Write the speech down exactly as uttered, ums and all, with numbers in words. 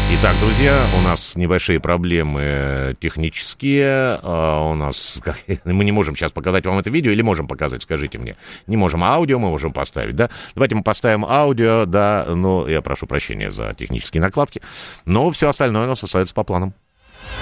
Итак, друзья, у нас небольшие проблемы технические. У нас мы не можем сейчас показать вам это видео, или можем показать, скажите мне. Не можем, а аудио мы можем поставить, да? Давайте мы поставим аудио, да, но я прошу прощения за технические накладки. Но все остальное у нас остается по планам.